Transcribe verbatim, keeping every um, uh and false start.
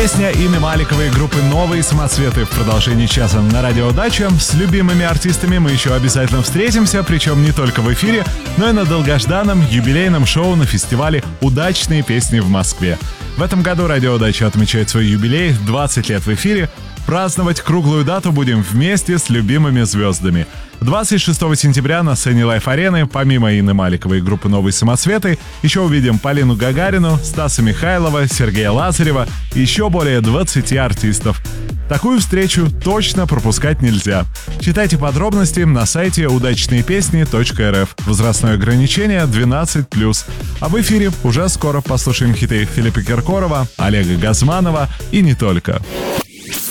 Песня Инны Маликовой группы «Новые самоцветы» в продолжении часа на Радио Дача. С любимыми артистами мы еще обязательно встретимся, причем не только в эфире, но и на долгожданном юбилейном шоу на фестивале «Удачные песни» в Москве. В этом году Радио Дача отмечает свой юбилей, двадцать лет в эфире. Праздновать круглую дату будем вместе с любимыми звездами. двадцать шестого сентября на сцене Лайф-арены, помимо Инны Маликовой и группы «Новые самоцветы», еще увидим Полину Гагарину, Стаса Михайлова, Сергея Лазарева и еще более двадцати артистов. Такую встречу точно пропускать нельзя. Читайте подробности на сайте удачные песни точка эр эф. Возрастное ограничение двенадцать плюс. А в эфире уже скоро послушаем хиты Филиппа Киркорова, Олега Газманова и не только.